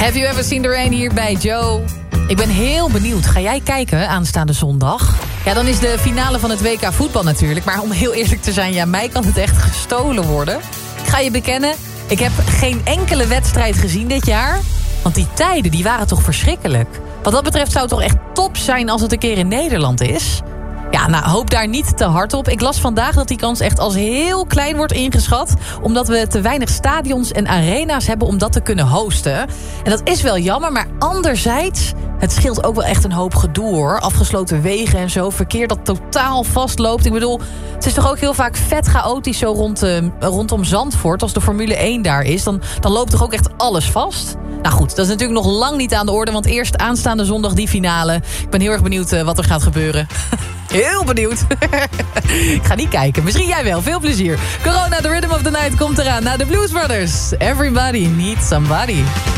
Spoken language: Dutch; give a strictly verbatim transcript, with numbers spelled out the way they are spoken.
Have you ever seen the rain hier bij Joe? Ik ben heel benieuwd. Ga jij kijken aanstaande zondag? Ja, dan is de finale van het W K voetbal natuurlijk. Maar om heel eerlijk te zijn, ja, mij kan het echt gestolen worden. Ik ga je bekennen, ik heb geen enkele wedstrijd gezien dit jaar. Want die tijden, die waren toch verschrikkelijk. Wat dat betreft zou het toch echt top zijn als het een keer in Nederland is. Ja, nou, hoop daar niet te hard op. Ik las vandaag dat die kans echt als heel klein wordt ingeschat. Omdat we te weinig stadions en arena's hebben om dat te kunnen hosten. En dat is wel jammer, maar anderzijds, het scheelt ook wel echt een hoop gedoe, hoor. Afgesloten wegen en zo, verkeer dat totaal vastloopt. Ik bedoel, het is toch ook heel vaak vet chaotisch zo rond, uh, rondom Zandvoort. Als de Formule één daar is, dan, dan loopt toch ook echt alles vast. Nou goed, dat is natuurlijk nog lang niet aan de orde, want eerst aanstaande zondag die finale. Ik ben heel erg benieuwd uh, wat er gaat gebeuren. Heel benieuwd. Ik ga niet kijken. Misschien jij wel. Veel plezier. Corona, The Rhythm of the Night komt eraan. Na de Blues Brothers. Everybody needs somebody.